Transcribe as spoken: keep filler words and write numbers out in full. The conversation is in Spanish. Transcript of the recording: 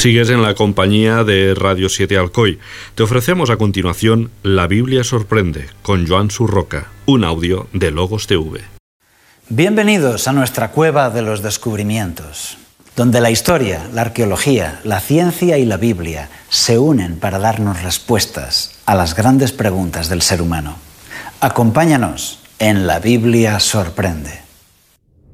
Sigues en la compañía de Radio siete Alcoy. Te ofrecemos a continuación La Biblia sorprende con Joan Surroca, un audio de Logos T V. Bienvenidos a nuestra cueva de los descubrimientos, donde la historia, la arqueología, la ciencia y la Biblia se unen para darnos respuestas a las grandes preguntas del ser humano. Acompáñanos en La Biblia sorprende.